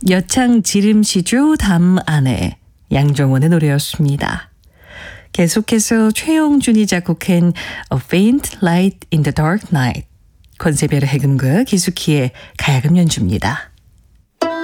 여창 지름시조 담 안에 양정원의 노래였습니다. 계속해서 최용준이 작곡한 A Faint Light in the Dark Night, 권세별의 해금과 기숙희의 가야금 연주입니다.